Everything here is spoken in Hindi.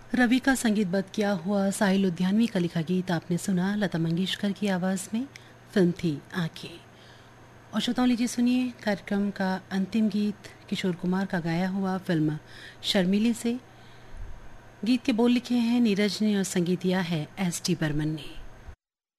रवि का संगीतबद्ध किया हुआ साहिल लुधियानवी का लिखा गीत आपने सुना। लता मंगेशकर की आवाज़ में फिल्म थी आंखें। और श्रोताओं, लीजिए सुनिए कार्यक्रम का अंतिम गीत किशोर कुमार का गाया हुआ फिल्म शर्मिली से। गीत के बोल लिखे हैं नीरज ने और संगीत दिया है एस टी बर्मन ने।